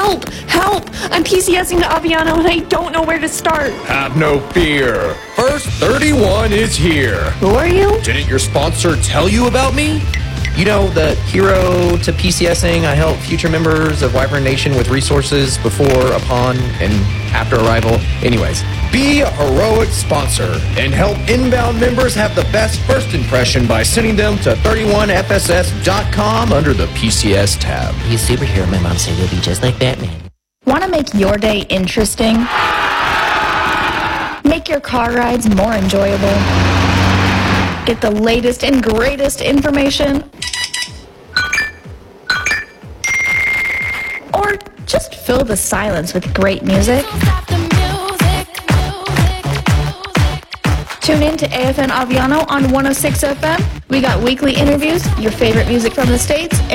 Help! Help! I'm PCSing to Aviano and I don't know where to start. Have no fear. First 31 is here. Who are you? Didn't your sponsor tell you about me? You know, the hero to PCSing. I help future members of Wyvern Nation with resources before, upon, and after arrival. Anyways, be a heroic sponsor and help inbound members have the best first impression by sending them to 31fss.com under the PCS tab. Be a superhero, my mom said you'll be just like Batman. Want to make your day interesting? Make your car rides more enjoyable? Get the latest and greatest information? Or just fill the silence with great music? Tune in to AFN Aviano on 106 FM. We got weekly interviews, your favorite music from the States,